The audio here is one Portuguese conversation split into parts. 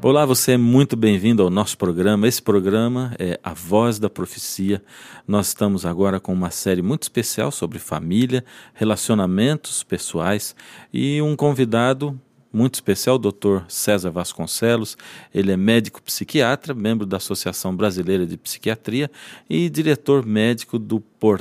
Olá, você é muito bem-vindo ao nosso programa. Esse programa é A Voz da Profecia. Nós estamos agora com uma série muito especial sobre família, relacionamentos pessoais e um convidado muito especial, o Dr. César Vasconcelos. Ele é médico psiquiatra, membro da Associação Brasileira de Psiquiatria e diretor médico do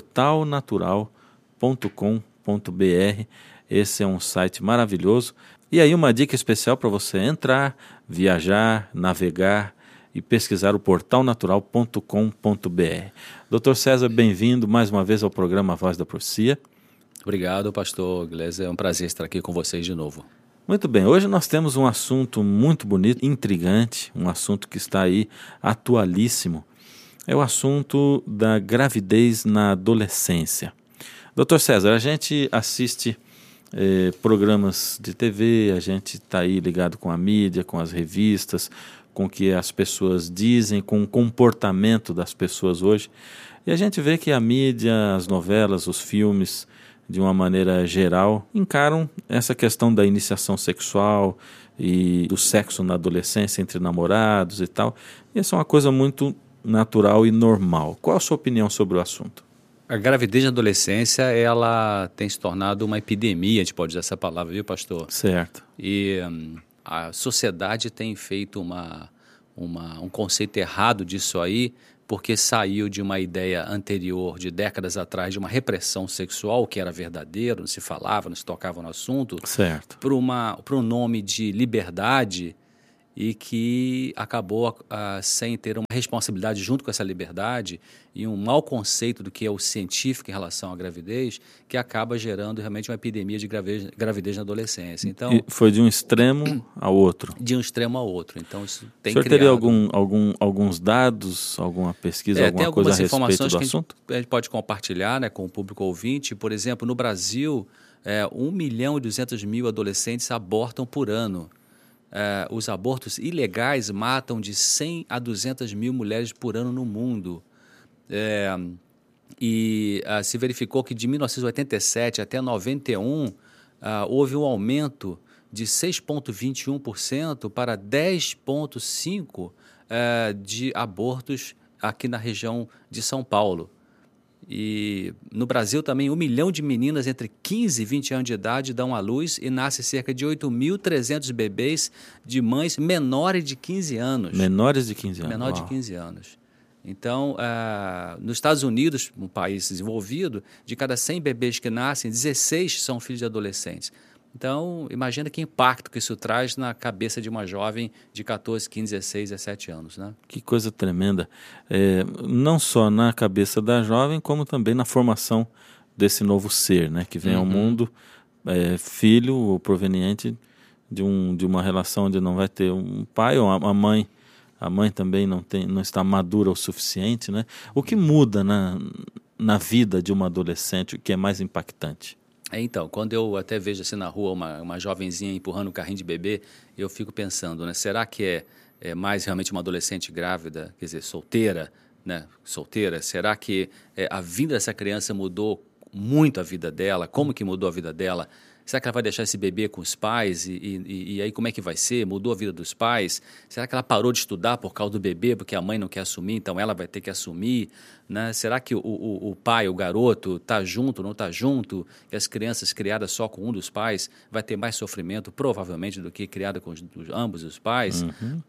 portalnatural.com.br. Esse é um site maravilhoso. E aí uma dica especial para você entrar, viajar, navegar e pesquisar o portalnatural.com.br. Dr. César, bem-vindo mais uma vez ao programa A Voz da Profecia. Obrigado, pastor Gleiser. É um prazer estar aqui com vocês de novo. Muito bem, hoje nós temos um assunto muito bonito, intrigante, um assunto que está aí atualíssimo. É o assunto da gravidez na adolescência. Dr. César, a gente assiste programas de TV, a gente está aí ligado com a mídia, com as revistas, com o que as pessoas dizem, com o comportamento das pessoas hoje. E a gente vê que a mídia, as novelas, os filmes, de uma maneira geral, encaram essa questão da iniciação sexual e do sexo na adolescência entre namorados e tal. E essa é uma coisa muito natural e normal. Qual a sua opinião sobre o assunto? A gravidez na adolescência, ela tem se tornado uma epidemia, a gente pode usar essa palavra, viu, pastor? Certo. E a sociedade tem feito um conceito errado disso aí, porque saiu de uma ideia anterior, de décadas atrás, de uma repressão sexual, que era verdadeiro, não se falava, não se tocava no assunto, certo, para um nome de liberdade, e que acabou sem ter uma responsabilidade junto com essa liberdade e um mau conceito do que é o científico em relação à gravidez, que acaba gerando realmente uma epidemia de gravidez na adolescência. Então, e foi de um extremo ao outro? De um extremo ao outro. Então, isso tem criado... O senhor teria alguns dados, alguma pesquisa, alguma coisa a respeito do assunto? A gente pode compartilhar, né, com o público ouvinte. Por exemplo, no Brasil, 1.200.000 adolescentes abortam por ano. Os abortos ilegais matam de 100 a 200 mil mulheres por ano no mundo. Se verificou que de 1987 até 91 houve um aumento de 6,21% para 10,5% de abortos aqui na região de São Paulo. E no Brasil também 1 milhão de meninas entre 15 e 20 anos de idade dão à luz e nasce cerca de 8.300 bebês de mães menores de 15 anos. Menores de 15 anos. Menores de 15 anos. Então, nos Estados Unidos, um país desenvolvido, de cada 100 bebês que nascem, 16 são filhos de adolescentes. Então, imagina que impacto que isso traz na cabeça de uma jovem de 14, 15, 16, 17 anos, né? Que coisa tremenda. Não só na cabeça da jovem, como também na formação desse novo ser, né? Que vem ao mundo, filho ou proveniente de uma relação onde não vai ter um pai ou a mãe. A mãe também não está madura o suficiente, né? O que muda na vida de uma adolescente, o que é mais impactante? Então, quando eu até vejo assim na rua uma jovenzinha empurrando um carrinho de bebê, eu fico pensando, né? Será que é mais realmente uma adolescente grávida, quer dizer, solteira, né? Solteira? Será que a vinda dessa criança mudou muito a vida dela? Como que mudou a vida dela? Será que ela vai deixar esse bebê com os pais? E aí como é que vai ser? Mudou a vida dos pais? Será que ela parou de estudar por causa do bebê, porque a mãe não quer assumir, então ela vai ter que assumir? Né? Será que o pai, o garoto, está junto, não está junto? E as crianças criadas só com um dos pais vai ter mais sofrimento, provavelmente, do que criada com ambos os pais? Uhum.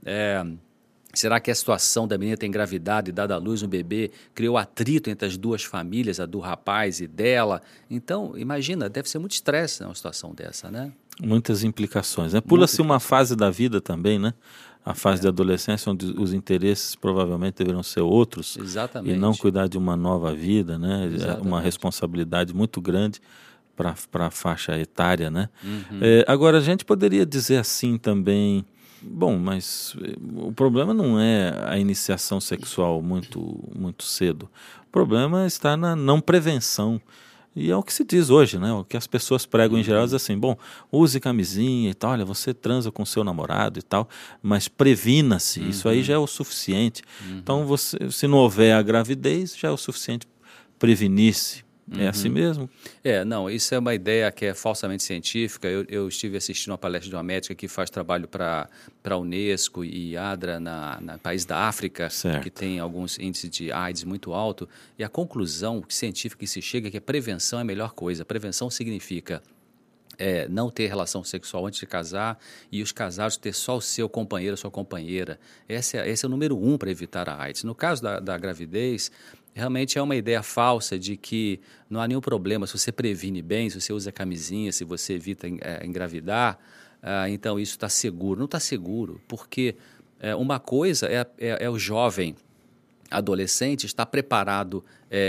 Será que a situação da menina ter engravidado e dado à luz um bebê criou atrito entre as duas famílias, a do rapaz e dela? Então, imagina, deve ser muito estresse numa situação dessa, né? Muitas implicações, né? Pula-se uma fase da vida também, né? A fase de adolescência, onde os interesses provavelmente deverão ser outros. Exatamente. E não cuidar de uma nova vida, né? Exatamente. Uma responsabilidade muito grande para a faixa etária, né? Uhum. Agora, a gente poderia dizer assim também... Bom, mas o problema não é a iniciação sexual muito cedo. O problema está na não prevenção. E é o que se diz hoje, né? O que as pessoas pregam em geral é assim, bom, use camisinha e tal, olha, você transa com seu namorado e tal, mas previna-se, isso aí já é o suficiente. Então, se não houver a gravidez, já é o suficiente prevenir-se É assim mesmo? Não, isso é uma ideia que é falsamente científica. Eu estive assistindo uma palestra de uma médica que faz trabalho para a Unesco e ADRA na país da África, Certo. que tem alguns índices de AIDS muito alto, e a conclusão científica que se chega é que a prevenção é a melhor coisa. Prevenção significa não ter relação sexual antes de casar e os casados ter só o seu companheiro, sua companheira. Esse é o número 1 para evitar a AIDS. No caso da gravidez, realmente é uma ideia falsa de que não há nenhum problema se você previne bem, se você usa camisinha, se você evita engravidar, então isso está seguro. Não está seguro, porque uma coisa é o jovem adolescente está preparado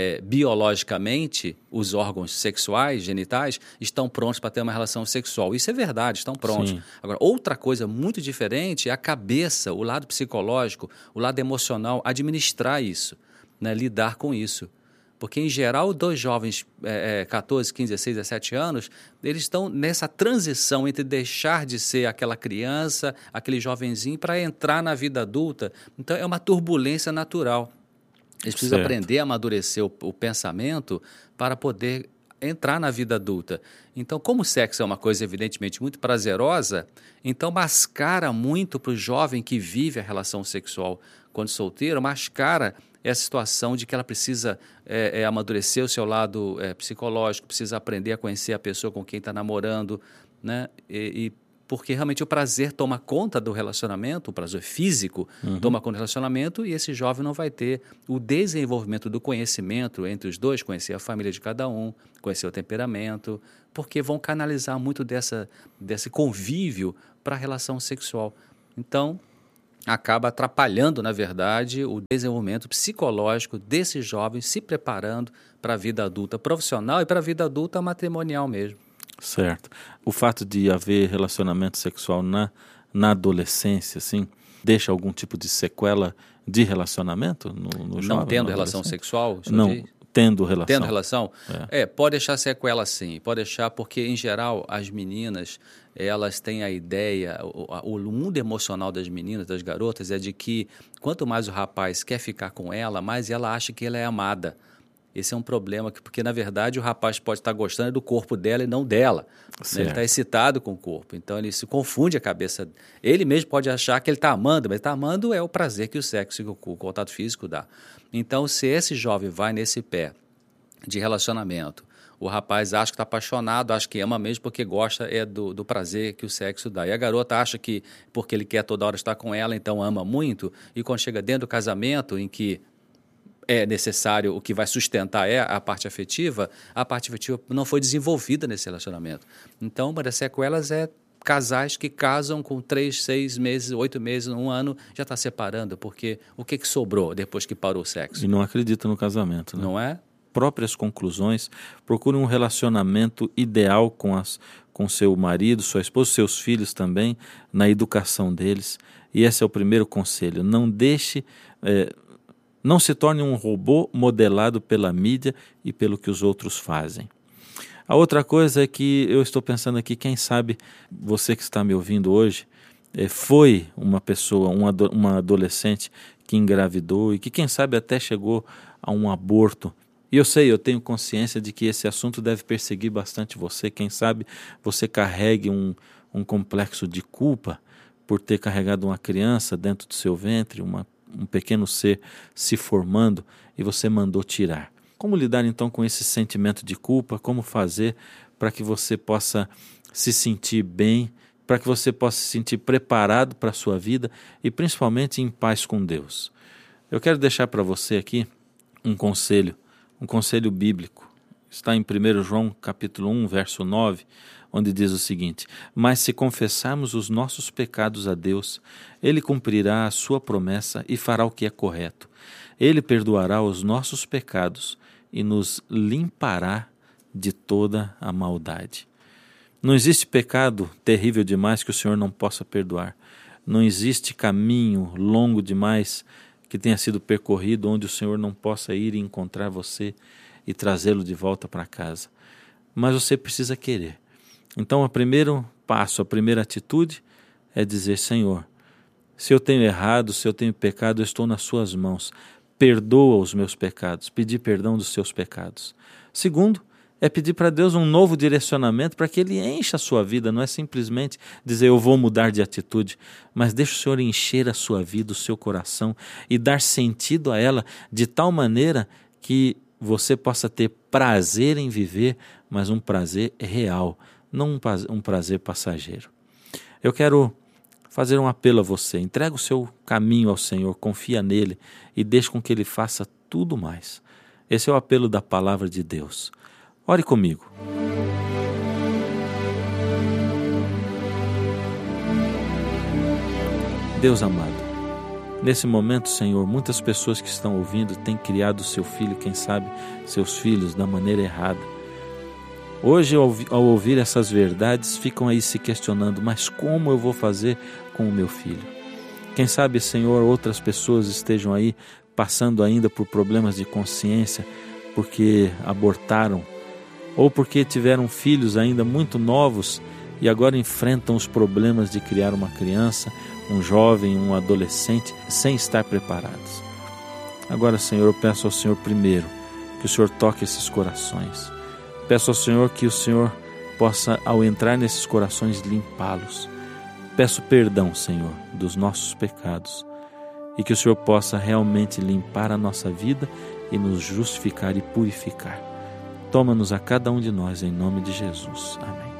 biologicamente, os órgãos sexuais, genitais, estão prontos para ter uma relação sexual. Isso é verdade, estão prontos. Sim. Agora, outra coisa muito diferente é a cabeça, o lado psicológico, o lado emocional, administrar isso, né, lidar com isso. Porque, em geral, dois jovens, 14, 15, 16, 17 anos, eles estão nessa transição entre deixar de ser aquela criança, aquele jovenzinho, para entrar na vida adulta. Então, é uma turbulência natural. Eles precisam aprender a amadurecer o pensamento para poder entrar na vida adulta. Então, como o sexo é uma coisa, evidentemente, muito prazerosa, então mascara muito para o jovem que vive a relação sexual quando solteiro, mascara essa situação de que ela precisa amadurecer o seu lado psicológico, precisa aprender a conhecer a pessoa com quem está namorando, né? Porque realmente o prazer toma conta do relacionamento, o prazer físico toma conta do relacionamento, e esse jovem não vai ter o desenvolvimento do conhecimento entre os dois, conhecer a família de cada um, conhecer o temperamento, porque vão canalizar muito desse convívio para a relação sexual. Então, acaba atrapalhando, na verdade, o desenvolvimento psicológico desses jovens se preparando para a vida adulta profissional e para a vida adulta matrimonial mesmo. Certo. O fato de haver relacionamento sexual na adolescência, assim, deixa algum tipo de sequela de relacionamento no jovem? Não tendo relação sexual? Não, tendo relação. Tendo relação? Pode deixar sequela sim, pode deixar porque, em geral, as meninas, elas têm a ideia, o mundo emocional das meninas, das garotas, é de que quanto mais o rapaz quer ficar com ela, mais ela acha que ela é amada. Esse é um problema, porque, na verdade, o rapaz pode estar gostando do corpo dela e não dela. Né? Ele está excitado com o corpo, então ele se confunde a cabeça. Ele mesmo pode achar que ele está amando, mas está amando é o prazer que o sexo e o contato físico dá. Então, se esse jovem vai nesse pé de relacionamento, o rapaz acha que está apaixonado, acha que ama mesmo porque gosta do prazer que o sexo dá. E a garota acha que, porque ele quer toda hora estar com ela, então ama muito, e quando chega dentro do casamento, em que é necessário, o que vai sustentar a parte afetiva não foi desenvolvida nesse relacionamento. Então, uma das sequelas é casais que casam com 3, 6 meses, 8 meses, 1 ano, já está separando, porque o que sobrou depois que parou o sexo? E não acredita no casamento, né? Não é? Próprias conclusões, procure um relacionamento ideal com seu marido, sua esposa, seus filhos também, na educação deles. E esse é o primeiro conselho. Não se torne um robô modelado pela mídia e pelo que os outros fazem. A outra coisa é que eu estou pensando aqui, quem sabe você que está me ouvindo hoje foi uma pessoa, uma adolescente que engravidou e que quem sabe até chegou a um aborto. E eu tenho consciência de que esse assunto deve perseguir bastante você. Quem sabe você carregue um complexo de culpa por ter carregado uma criança dentro do seu ventre, um pequeno ser se formando e você mandou tirar. Como lidar então com esse sentimento de culpa? Como fazer para que você possa se sentir bem, para que você possa se sentir preparado para a sua vida e principalmente em paz com Deus? Eu quero deixar para você aqui um conselho bíblico. Está em 1 João capítulo 1, verso 9, onde diz o seguinte: mas se confessarmos os nossos pecados a Deus, Ele cumprirá a sua promessa e fará o que é correto. Ele perdoará os nossos pecados e nos limpará de toda a maldade. Não existe pecado terrível demais que o Senhor não possa perdoar. Não existe caminho longo demais que tenha sido percorrido onde o Senhor não possa ir e encontrar você e trazê-lo de volta para casa. Mas você precisa querer. Então, o primeiro passo, a primeira atitude é dizer: Senhor, se eu tenho errado, se eu tenho pecado, eu estou nas suas mãos. perdoa os meus pecados, pedir perdão dos seus pecados. Segundo, é pedir para Deus um novo direcionamento para que Ele encha a sua vida. Não é simplesmente dizer eu vou mudar de atitude, mas deixa o Senhor encher a sua vida, o seu coração e dar sentido a ela de tal maneira que você possa ter prazer em viver, mas um prazer real, não um prazer passageiro. Eu quero fazer um apelo a você. Entrega o seu caminho ao Senhor, confia nele e deixe com que Ele faça tudo mais. Esse é o apelo da palavra de Deus. Ore comigo. Deus amado, nesse momento, Senhor, muitas pessoas que estão ouvindo têm criado seu filho, quem sabe seus filhos, da maneira errada. Hoje, ao ouvir essas verdades, ficam aí se questionando, mas como eu vou fazer com o meu filho? Quem sabe, Senhor, outras pessoas estejam aí passando ainda por problemas de consciência, porque abortaram, ou porque tiveram filhos ainda muito novos e agora enfrentam os problemas de criar uma criança, um jovem, um adolescente, sem estar preparados. Agora, Senhor, eu peço ao Senhor primeiro que o Senhor toque esses corações. Peço ao Senhor que o Senhor possa, ao entrar nesses corações, limpá-los. Peço perdão, Senhor, dos nossos pecados e que o Senhor possa realmente limpar a nossa vida e nos justificar e purificar. Toma-nos a cada um de nós, em nome de Jesus. Amém.